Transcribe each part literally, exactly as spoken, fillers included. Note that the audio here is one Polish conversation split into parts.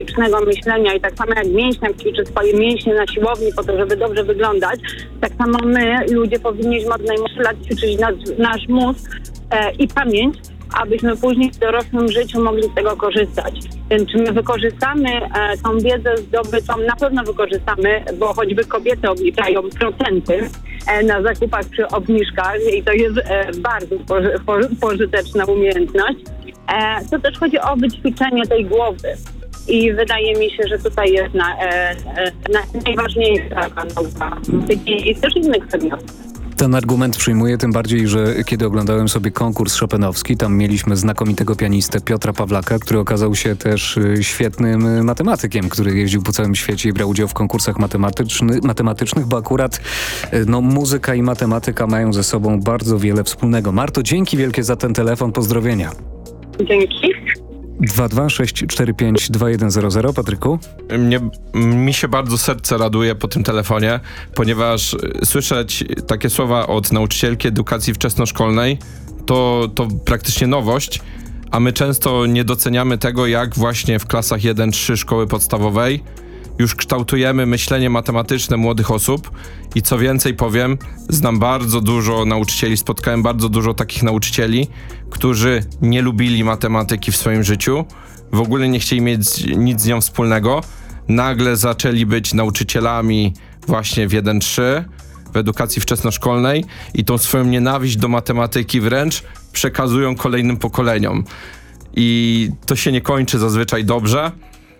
logicznego myślenia i tak samo jak mięśniak ćwiczy swoje mięśnie na siłowni po to, żeby dobrze wyglądać, tak samo my, ludzie, powinniśmy od najmłodszych lat ćwiczyć nasz, nasz mózg e, i pamięć, abyśmy później w dorosłym życiu mogli z tego korzystać. Więc czy my wykorzystamy e, tą wiedzę zdobytą? Na pewno wykorzystamy, bo choćby kobiety obliczają procenty e, na zakupach przy obniżkach i to jest e, bardzo poży, po, pożyteczna umiejętność. E, to też chodzi o wyćwiczenie tej głowy. I wydaje mi się, że tutaj jest na, e, e, na najważniejsza taka nauka i też innych przedmiotów. Ten argument przyjmuję, tym bardziej, że kiedy oglądałem sobie konkurs chopinowski, tam mieliśmy znakomitego pianistę Piotra Pawlaka, który okazał się też świetnym matematykiem, który jeździł po całym świecie i brał udział w konkursach matematyczny, matematycznych, bo akurat no, muzyka i matematyka mają ze sobą bardzo wiele wspólnego. Marto, dzięki wielkie za ten telefon, pozdrowienia. Dzięki. dwa dwa sześć cztery pięć dwa jeden zero zero. Patryku? Mnie, mi się bardzo serce raduje po tym telefonie, ponieważ słyszeć takie słowa od nauczycielki edukacji wczesnoszkolnej to, to praktycznie nowość, a my często nie doceniamy tego, jak właśnie w klasach jeden trzy szkoły podstawowej już kształtujemy myślenie matematyczne młodych osób i co więcej powiem, znam bardzo dużo nauczycieli, spotkałem bardzo dużo takich nauczycieli, którzy nie lubili matematyki w swoim życiu, w ogóle nie chcieli mieć nic z nią wspólnego, nagle zaczęli być nauczycielami właśnie w jeden trzy w edukacji wczesnoszkolnej i tą swoją nienawiść do matematyki wręcz przekazują kolejnym pokoleniom. I to się nie kończy zazwyczaj dobrze.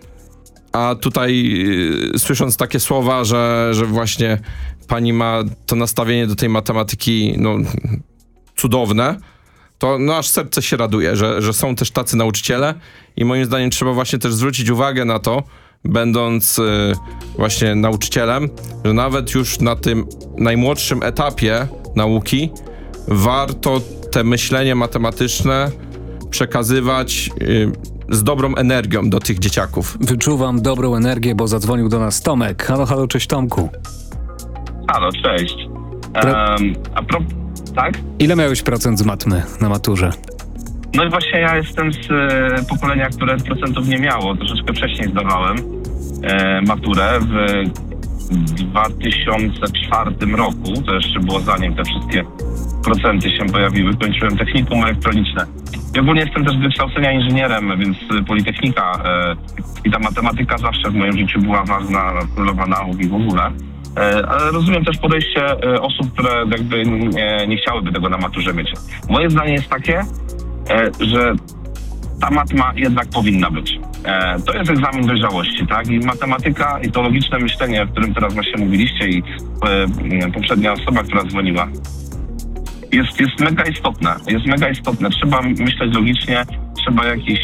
A tutaj yy, słysząc takie słowa, że, że właśnie pani ma to nastawienie do tej matematyki no, cudowne, to no, aż serce się raduje, że, że są też tacy nauczyciele i moim zdaniem trzeba właśnie też zwrócić uwagę na to, będąc yy, właśnie nauczycielem, że nawet już na tym najmłodszym etapie nauki warto te myślenie matematyczne przekazywać yy, z dobrą energią do tych dzieciaków. Wyczuwam dobrą energię, bo zadzwonił do nas Tomek. Halo, halo, cześć Tomku. Halo, cześć. Um, a pro... Tak? Ile miałeś procent z matmy na maturze? No i właśnie ja jestem z e, pokolenia, które procentów nie miało. Troszeczkę wcześniej zdawałem e, maturę w dwa tysiące czwartym roku. To jeszcze było zanim te wszystkie procenty się pojawiły. Kończyłem technikum elektroniczne. Ja ogólnie jestem też z wykształcenia inżynierem, więc Politechnika e, i ta matematyka zawsze w moim życiu była ważna, królowa nauk i w ogóle. E, ale rozumiem też podejście e, osób, które jakby nie, nie chciałyby tego na maturze mieć. Moje zdanie jest takie, e, że ta matma jednak powinna być. E, to jest egzamin dojrzałości, tak? I matematyka i to logiczne myślenie, o którym teraz właśnie mówiliście i e, poprzednia osoba, która dzwoniła, Jest, jest mega istotne, jest mega istotne. Trzeba myśleć logicznie, trzeba jakiś,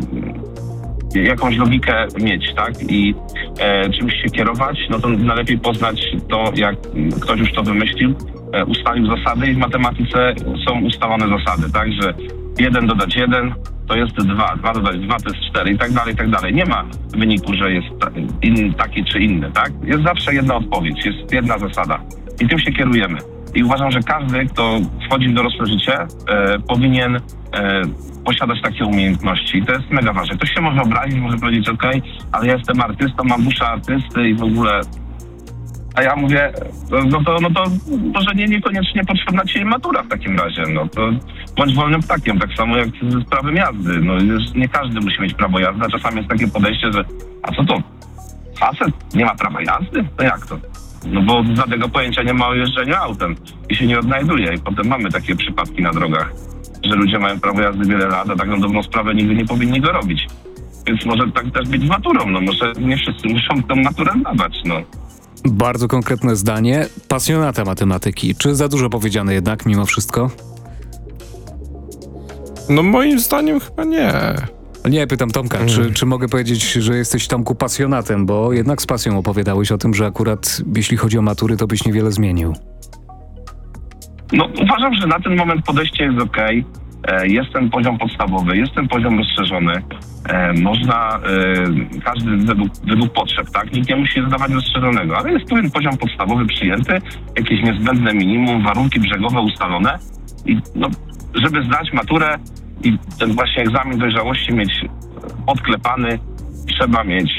jakąś logikę mieć, tak? I e, czymś się kierować, no to najlepiej poznać to, jak ktoś już to wymyślił, e, ustalił zasady i w matematyce są ustalone zasady, tak? Że jeden dodać jeden to jest dwa, dwa dodać dwa to jest cztery i tak dalej, i tak dalej. Nie ma wyniku, że jest in, taki czy inny, tak? Jest zawsze jedna odpowiedź, jest jedna zasada i tym się kierujemy. I uważam, że każdy, kto wchodzi w dorosłe życie, e, powinien e, posiadać takie umiejętności. I to jest mega ważne. Ktoś się może obrazić, może powiedzieć, okej, okay, ale ja jestem artystą, mam duszę artysty i w ogóle... A ja mówię, no to, no to może nie, niekoniecznie potrzebna ci matura w takim razie. No to bądź wolnym ptakiem, tak samo jak z prawem jazdy. No już nie każdy musi mieć prawo jazdy, a czasami jest takie podejście, że a co to? Facet nie ma prawa jazdy? To jak to? No bo żadnego pojęcia nie ma o jeżdżeniu autem i się nie odnajduje. I potem mamy takie przypadki na drogach, że ludzie mają prawo jazdy wiele lat, a tak na dobrą sprawę nigdy nie powinni go robić. Więc może tak też być z maturą, no może nie wszyscy muszą tę maturę zdawać, no. Bardzo konkretne zdanie. Pasjonata matematyki. Czy za dużo powiedziane jednak mimo wszystko? No moim zdaniem chyba nie. Nie, pytam Tomka, mm. czy, czy mogę powiedzieć, że jesteś, Tomku, pasjonatem, bo jednak z pasją opowiadałeś o tym, że akurat jeśli chodzi o matury, to byś niewiele zmienił. No uważam, że na ten moment podejście jest okej. Okay. Jest ten poziom podstawowy, jest ten poziom rozszerzony. E, można, e, każdy według, według potrzeb, tak? Nikt nie musi zdawać rozszerzonego, ale jest pewien poziom podstawowy przyjęty, jakieś niezbędne minimum, warunki brzegowe ustalone i no, żeby zdać maturę i ten właśnie egzamin dojrzałości mieć odklepany, trzeba mieć